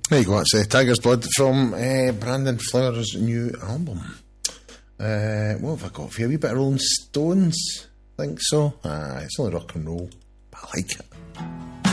There you go, it's Tiger's Blood from Brandon Flowers' new album. What have I got for you? A wee bit of Rolling Stones? I think so. It's only rock and roll, but I like it.